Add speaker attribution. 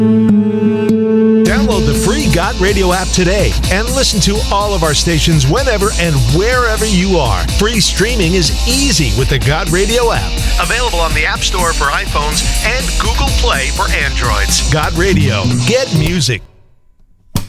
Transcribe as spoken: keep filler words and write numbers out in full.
Speaker 1: Download the free God Radio app today and listen to all of our stations whenever and wherever you are. Free streaming is easy with the God Radio app. Available on the App Store for iPhones and Google Play for Androids. God Radio. Get music.